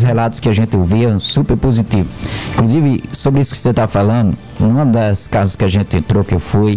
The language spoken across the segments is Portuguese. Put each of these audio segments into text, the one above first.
relatos que a gente ouvia super positivos. Inclusive, sobre isso que você está falando, numa das casas que a gente entrou, que eu fui,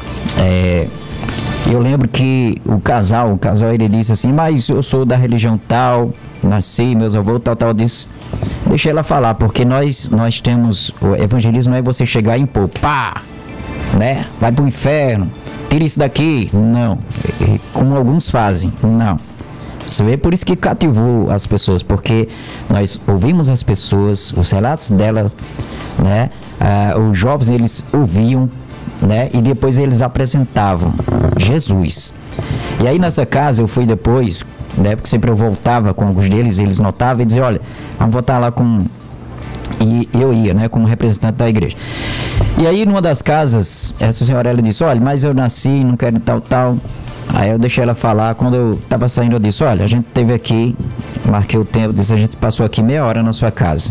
eu lembro que o casal ele disse assim, mas eu sou da religião tal, nasci, meus avôs tal, disse, deixa ela falar, porque nós temos, o evangelismo é você chegar e impor, pá, né, vai pro inferno, tira isso daqui, não, como alguns fazem, não. Você vê, por isso que cativou as pessoas, porque nós ouvimos as pessoas, os relatos delas, né, os jovens eles ouviam, né, e depois eles apresentavam Jesus. E aí nessa casa eu fui depois, né, porque sempre eu voltava com alguns deles, eles notavam e diziam, olha, vamos voltar lá com... E eu ia, né, como representante da igreja. E aí numa das casas, essa senhora ela disse, olha, mas eu nasci, não quero tal. Aí eu deixei ela falar, quando eu tava saindo eu disse, olha, a gente teve aqui, marquei o tempo, disse, a gente passou aqui meia hora na sua casa.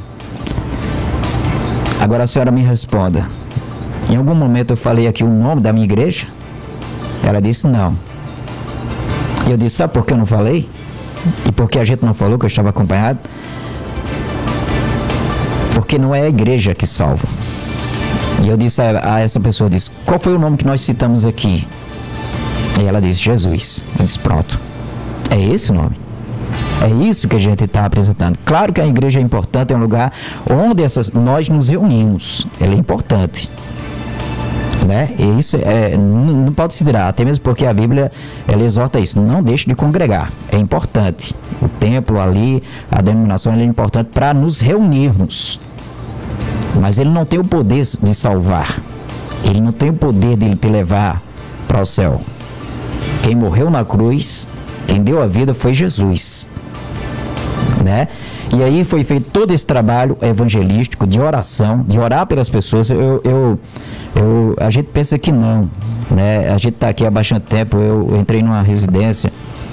Agora a senhora me responda, em algum momento eu falei aqui o nome da minha igreja? Ela disse não. E eu disse, sabe por que eu não falei? E por que a gente não falou que eu estava acompanhado? Porque não é a igreja que salva. E eu disse a essa pessoa, disse, qual foi o nome que nós citamos aqui? E ela disse, Jesus. Eu disse, pronto. É esse o nome. É isso que a gente está apresentando. Claro que a igreja é importante, é um lugar onde nós nos reunimos. Ela é importante. Né? E isso não pode se tirar, até mesmo porque a Bíblia ela exorta isso, não deixe de congregar, é importante. O templo ali, a denominação é importante para nos reunirmos, mas ele não tem o poder de salvar, ele não tem o poder de te levar para o céu. Quem morreu na cruz, quem deu a vida foi Jesus, né? E aí foi feito todo esse trabalho evangelístico de oração, de orar pelas pessoas. A gente pensa que não, né? A gente está aqui há bastante tempo. Eu entrei numa residência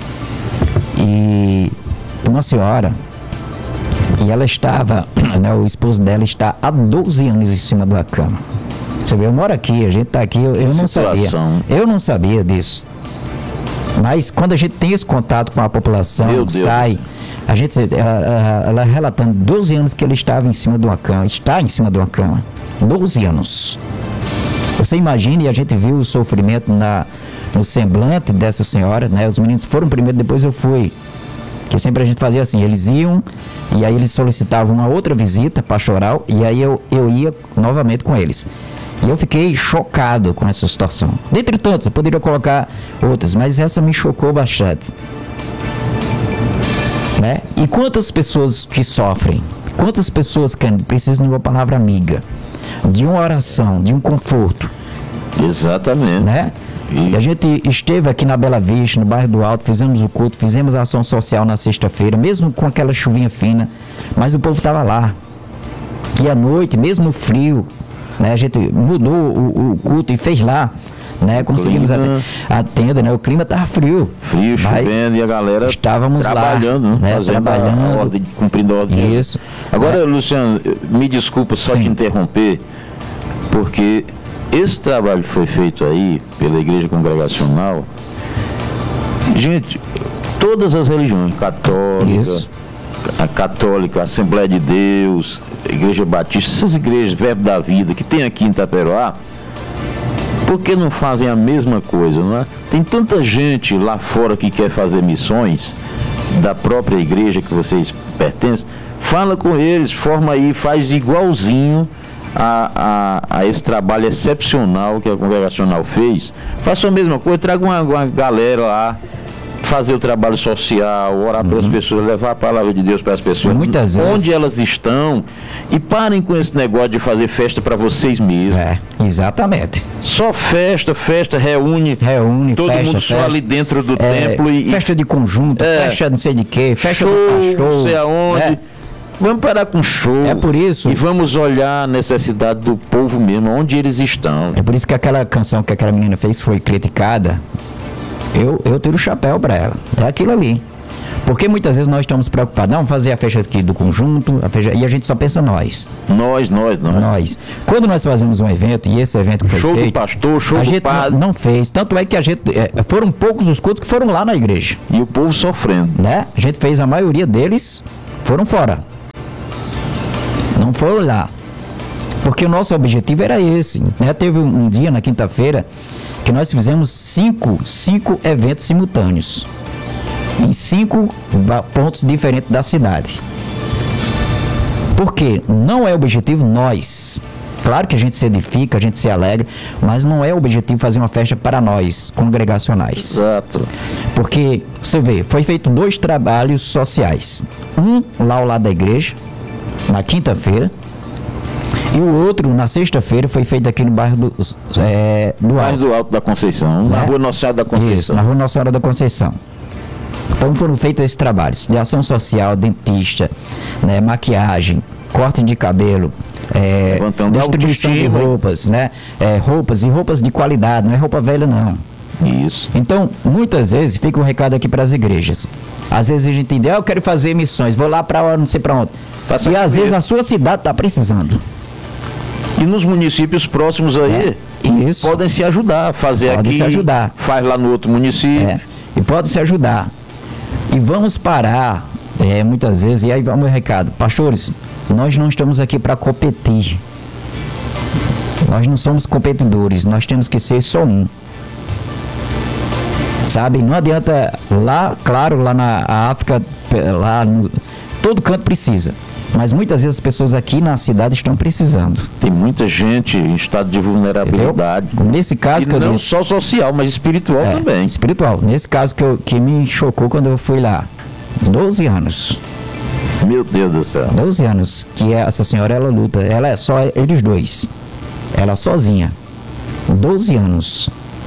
e uma senhora, e ela estava, né, o esposo dela está há 12 anos em cima de uma cama. Você vê, eu moro aqui, a gente está aqui, eu não sabia. Eu não sabia disso. Mas quando a gente tem esse contato com a população, sai, a gente, ela relatando 12 anos que ele estava em cima de uma cama, está em cima de uma cama, 12 anos. Você imagina, e a gente viu o sofrimento no semblante dessa senhora, né? Os meninos foram primeiro, depois eu fui. Que sempre a gente fazia assim, eles iam, e aí eles solicitavam uma outra visita pastoral, e aí eu ia novamente com eles. E eu fiquei chocado com essa situação. Dentre tantas, eu poderia colocar outras, mas essa me chocou bastante. Né? E quantas pessoas que sofrem, quantas pessoas que precisam de uma palavra amiga, de uma oração, de um conforto. Exatamente. Né? E a gente esteve aqui na Bela Vista, no bairro do Alto, fizemos o culto, fizemos a ação social na sexta-feira, mesmo com aquela chuvinha fina, mas o povo estava lá. E à noite, mesmo no frio, né, a gente mudou o culto e fez lá, né, conseguimos a tenda, né, o clima estava frio, chovendo, e a galera estávamos trabalhando, lá, né, fazendo a ordem, cumprindo a ordem. Isso. Agora, Luciano, me desculpa só te interromper, porque esse trabalho que foi feito aí pela Igreja Congregacional, gente, todas as religiões, católica, a Assembleia de Deus, a Igreja Batista, essas igrejas, Verbo da Vida, que tem aqui em Itaperoá, por que não fazem a mesma coisa, não é? Tem tanta gente lá fora que quer fazer missões da própria igreja que vocês pertencem, fala com eles, forma aí, faz igualzinho a esse trabalho excepcional que a Congregacional fez. Faça a mesma coisa, traga uma galera lá, fazer o trabalho social, orar pelas pessoas, levar a palavra de Deus para as pessoas, muitas vezes, onde elas estão, e parem com esse negócio de fazer festa para vocês mesmos. Exatamente. Só festa, reúne todo festa, mundo só ali dentro do templo. Festa de conjunto, festa não sei de quê, festa show, do pastor, não sei aonde. Vamos parar com show. É por isso. E vamos olhar a necessidade do povo mesmo, onde eles estão. É por isso que aquela canção que aquela menina fez foi criticada. Eu tiro o chapéu para ela. É aquilo ali. Porque muitas vezes nós estamos preocupados. Não, fazer a festa aqui do conjunto, e a gente só pensa nós. Nós. Quando nós fazemos um evento, e esse evento que foi show feito, do pastor, show a do gente padre. não fez. Tanto é que a gente, foram poucos os cultos que foram lá na igreja. E o povo sofrendo. Né? A gente fez, a maioria deles foram fora. Não foi lá. Porque o nosso objetivo era esse, né? Teve um dia na quinta-feira que nós fizemos cinco eventos simultâneos em 5 pontos diferentes da cidade. Porque não é objetivo nós. Claro que a gente se edifica, a gente se alegra, mas não é objetivo fazer uma festa para nós, congregacionais. Exato. Porque, você vê, foi feito 2 trabalhos sociais. Um lá ao lado da igreja, na quinta-feira, e o outro, na sexta-feira, foi feito aqui no bairro do Bairro Alto. do Alto da Conceição, na Né? rua Nossa Senhora da Conceição. Isso, na rua Nossa Senhora da Conceição. Então foram feitos esses trabalhos de ação social, dentista, né, maquiagem, corte de cabelo, Levantando distribuição de autoestima, hein? roupas, né? Roupas de qualidade, não é roupa velha não. Isso. Então, muitas vezes, fica um recado aqui para as igrejas. Às vezes a gente diz, eu quero fazer missões, vou lá para não sei para onde. Faça E às aqui vezes mesmo. a sua cidade está precisando. E nos municípios próximos aí, Isso. podem se ajudar, fazer Podem aqui, se ajudar. faz lá no outro município. E pode se ajudar. E vamos parar, muitas vezes, e aí vai o meu recado. Pastores, nós não estamos aqui para competir. Nós não somos competidores, nós temos que ser só um. Sabe, não adianta lá, claro, lá na África, todo canto precisa. Mas muitas vezes as pessoas aqui na cidade estão precisando. Tem muita gente em estado de vulnerabilidade. Entendeu? Nesse caso E que eu não disse, só social, mas espiritual também. espiritual. Nesse caso que me chocou quando eu fui lá. 12 anos. Meu Deus do céu. 12 anos que essa senhora, ela luta. Ela é só eles dois. Ela sozinha. 12 anos.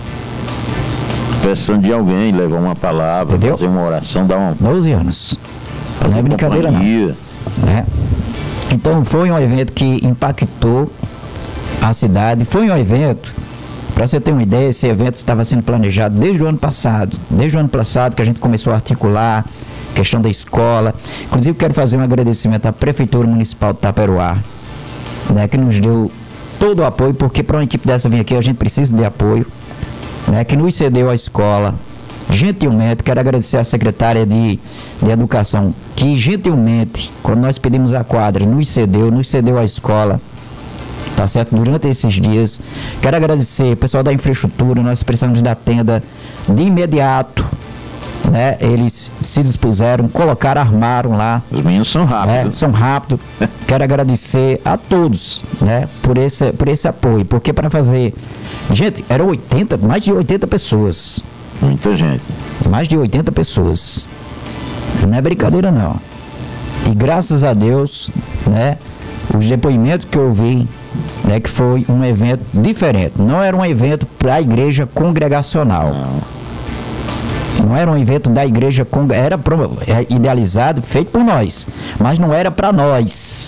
Precisando de alguém, levar uma palavra, Entendeu? fazer uma oração, dar uma 12 anos. Não é brincadeira não. companhia. Né? Então foi um evento que impactou a cidade. Foi um evento, para você ter uma ideia, esse evento estava sendo planejado desde o ano passado. Desde o ano passado que a gente começou a articular questão da escola. Inclusive quero fazer um agradecimento à Prefeitura Municipal de Taperoá, né, que nos deu todo o apoio, porque para uma equipe dessa vir aqui a gente precisa de apoio, né, que nos cedeu a escola. Gentilmente, quero agradecer à secretária de Educação, que gentilmente, quando nós pedimos a quadra, nos cedeu a escola, tá certo? Durante esses dias. Quero agradecer o pessoal da infraestrutura, nós precisamos da tenda de imediato, né? Eles se dispuseram, colocaram, armaram lá. Os meninos são rápidos. São rápidos. Quero agradecer a todos, né, por esse apoio, porque para fazer, gente, eram mais de 80 pessoas. Muita gente. Mais de 80 pessoas. Não é brincadeira não. E graças a Deus, né, os depoimentos que eu ouvi, né, que foi um evento diferente. Não era um evento para a igreja congregacional. Não era um evento da igreja era idealizado, feito por nós, mas não era para nós.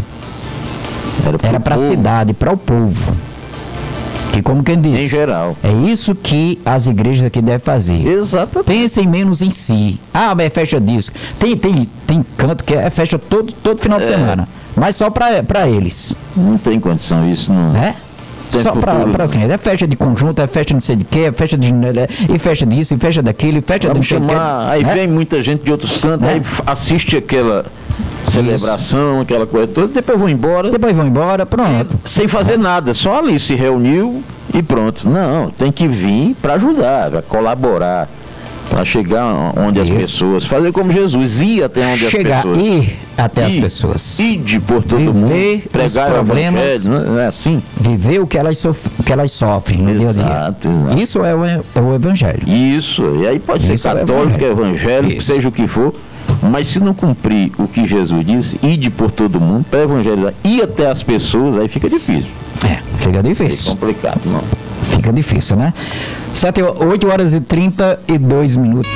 Era para a cidade, para o povo. E como quem diz, Em geral. é isso que as igrejas aqui devem fazer. Exatamente. Pensem menos em si. Ah, mas é festa disso. Tem canto que é festa todo final de semana. Mas só para eles. Não tem condição isso, não. Né? Tem Só para futuro. as crianças. É festa de conjunto, é festa de não sei de quê, é festa de. E festa disso, e festa daquilo, e festa de não Vamos sei de quê. chamar, aí né? vem muita gente de outros cantos, Né? aí assiste aquela celebração, aquela coisa toda, depois vão embora, Depois vão embora, pronto. sem fazer nada, só ali se reuniu e pronto. Não, tem que vir para ajudar, para colaborar, para chegar onde as Isso. pessoas, fazer como Jesus, ir até onde Chegar, as pessoas. ir até as Ir, pessoas. Ide por todo Viver mundo, os pregar o problemas. evangelho, não é assim? Viver o que elas sofrem no dia a dia. Exato, exato. Isso é o evangelho. Isso, e aí pode ser Isso é católico, evangélico, Isso. seja o que for, mas se não cumprir o que Jesus disse, ide por todo mundo para evangelizar, ir até as pessoas, aí fica difícil. Fica É difícil. complicado, não. Fica difícil, né? 8 horas e 32 minutos.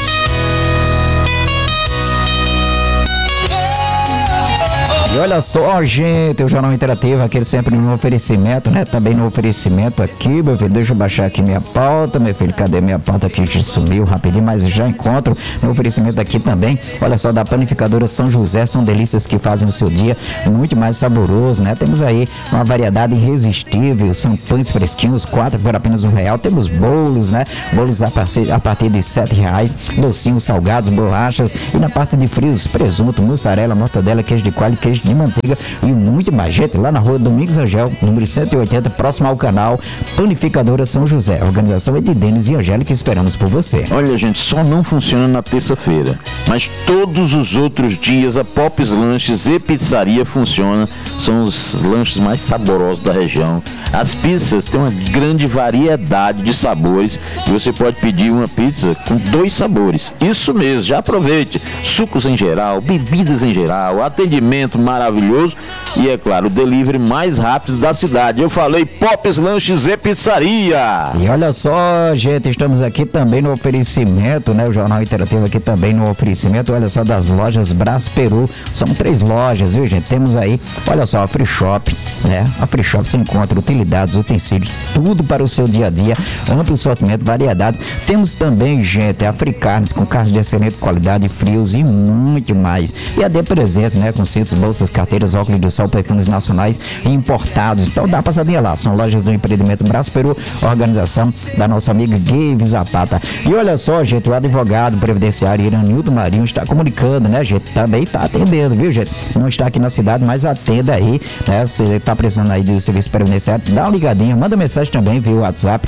E olha só, gente, o Jornal Interativo, aquele sempre no oferecimento, né? Também no oferecimento aqui, meu filho. Deixa eu baixar aqui minha pauta, meu filho. Cadê minha pauta aqui que sumiu rapidinho, mas já encontro no oferecimento aqui também. Olha só, da panificadora São José, são delícias que fazem o seu dia muito mais saboroso, né? Temos aí uma variedade irresistível, são pães fresquinhos, 4 por apenas R$1. Temos bolos, né? Bolos a partir de R$7, docinhos, salgados, bolachas. E na parte de frios, presunto, mussarela, mortadela, queijo de coalho, queijo sanduíche de manteiga e muito mais. Gente, lá na rua Domingos Angel, número 180, próximo ao canal Panificadora São José. A organização é de Denis e Angélica, esperamos por você. Olha, gente, só não funciona na terça-feira, mas todos os outros dias a Pop's Lanches e Pizzaria funciona. São os lanches mais saborosos da região. As pizzas têm uma grande variedade de sabores e você pode pedir uma pizza com 2 sabores. Isso mesmo, já aproveite. Sucos em geral, bebidas em geral, atendimento maravilhoso e, é claro, o delivery mais rápido da cidade. Eu falei Pop's Lanches e Pizzaria. E olha só, gente, estamos aqui também no oferecimento, né? O Jornal Interativo aqui também no oferecimento, olha só, das lojas Brás Peru. São 3 lojas, viu, gente? Temos aí, olha só, a Free Shop, né? A Free Shop você encontra utilidades, utensílios, tudo para o seu dia a dia, amplo sortimento, variedades. Temos também, gente, a Free Carnes, com carnes de excelente qualidade, frios e muito mais. E a D Presentes, né? Com cintos, bolsas, carteiras, óculos do sol, perfumes nacionais e importados. Então dá passadinha lá, são lojas do empreendimento Brás Peru, organização da nossa amiga Gabe Zapata. E olha só, gente, o advogado previdenciário Iranildo Marinho está comunicando, né, gente? Também está atendendo, viu, gente? Não está aqui na cidade, mas atenda aí, né? Se você está precisando aí do serviço previdenciário, dá uma ligadinha, manda mensagem também via WhatsApp,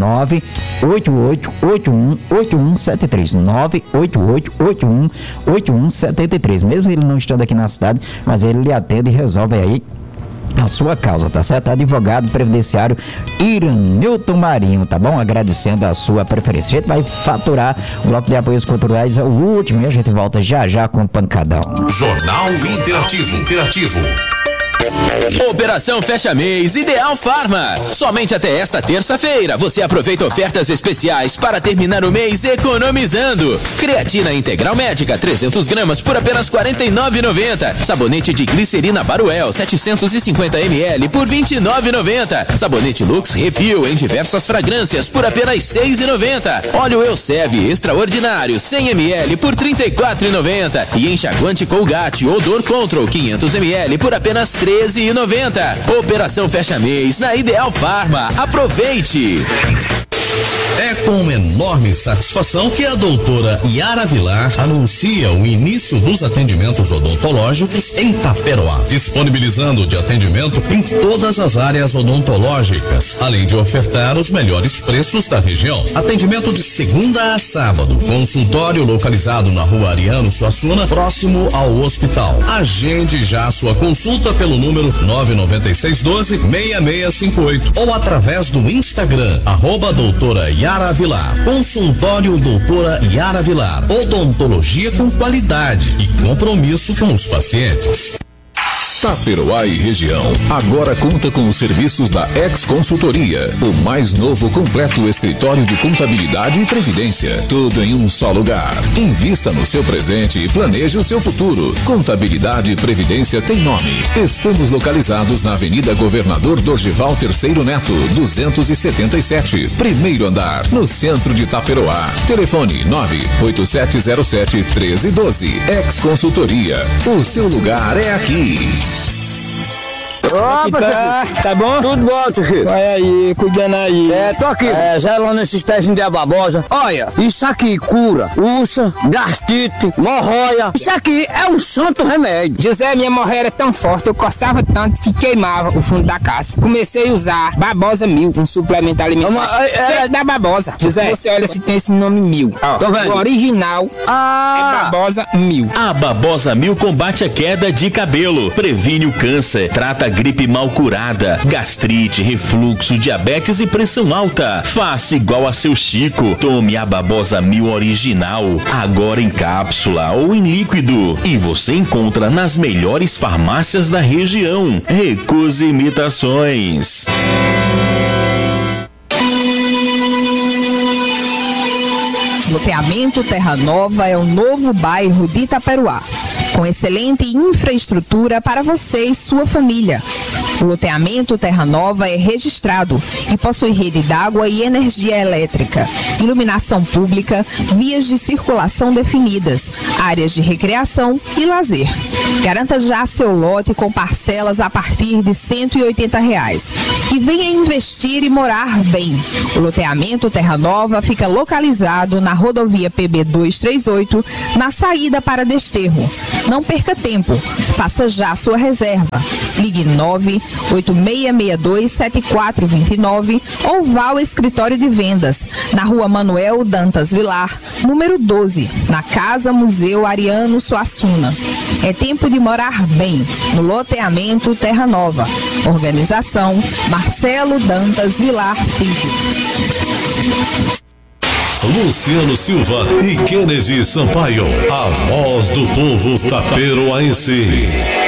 988818173, 988818173. Mesmo ele não estando aqui na cidade, mas ele lhe atende e resolve aí a sua causa, tá certo? Advogado previdenciário Iranilton Marinho, tá bom? Agradecendo a sua preferência. A gente vai faturar o bloco de apoios culturais, o último, e a gente volta já com o Pancadão. Jornal Interativo. Operação Fecha Mês Ideal Farma. Somente até esta terça-feira você aproveita ofertas especiais para terminar o mês economizando. Creatina Integral Médica 300 gramas por apenas R$ 49,90. Sabonete de glicerina Baruel 750 ml por R$ 29,90. Sabonete Lux Refil em diversas fragrâncias por apenas R$ 6,90. Óleo Elseve Extraordinário 100 ml por R$ 34,90. E enxaguante Colgate Odor Control 500 ml por apenas R$ 13,90. Operação Fecha Mês na Ideal Farma. Aproveite! É com enorme satisfação que a doutora Yara Vilar anuncia o início dos atendimentos odontológicos em Taperoá, disponibilizando de atendimento em todas as áreas odontológicas, além de ofertar os melhores preços da região. Atendimento de segunda a sábado, consultório localizado na rua Ariano Suassuna, próximo ao hospital. Agende já sua consulta pelo número 99612-6658 ou através do Instagram, @doutora Yara Vilar. Consultório doutora Yara Vilar. Odontologia com qualidade e compromisso com os pacientes. Taperoá e região agora conta com os serviços da Ex Consultoria, o mais novo completo escritório de contabilidade e previdência, tudo em um só lugar. Invista no seu presente e planeje o seu futuro. Contabilidade e previdência tem nome. Estamos localizados na Avenida Governador Dorgival Terceiro Neto, 277, primeiro andar, no centro de Taperoá. Telefone 98707-1312. Ex Consultoria, o seu lugar é aqui. Opa, tá bom? Tudo bom, tio Chico. Olha aí, cuidando aí. Tô aqui. Zelando esses pezinhos de ababosa. Olha, isso aqui cura úlcera, gastrite, hemorroida. Isso aqui é um santo remédio. José, minha hemorroida era tão forte, eu coçava tanto que queimava o fundo da caixa. Comecei a usar Babosa 1000, um suplemento alimentar. Feito da Babosa. José, você olha se tem esse nome 1000. Ó, o original é Babosa 1000. A Babosa 1000 combate a queda de cabelo, previne o câncer, trata gripe mal curada, gastrite, refluxo, diabetes e pressão alta. Faça igual a seu Chico. Tome a Babosa 1000 original, agora em cápsula ou em líquido. E você encontra nas melhores farmácias da região. Recuse imitações. Loteamento Terra Nova é o novo bairro de Itaperoá, com excelente infraestrutura para você e sua família. O loteamento Terra Nova é registrado e possui rede d'água e energia elétrica, iluminação pública, vias de circulação definidas, áreas de recreação e lazer. Garanta já seu lote com parcelas a partir de R$ 180. e venha investir e morar bem. O loteamento Terra Nova fica localizado na rodovia PB 238, na saída para Desterro. Não perca tempo, faça já sua reserva. Ligue 986627429 ou vá ao escritório de vendas, na rua Manuel Dantas Vilar, número 12, na Casa Museu Ariano Suassuna. É tempo de morar bem, no loteamento Terra Nova. Organização Marcelo Dantas Vilar Filho. Luciano Silva e Kennedy Sampaio, a voz do povo taperoaense.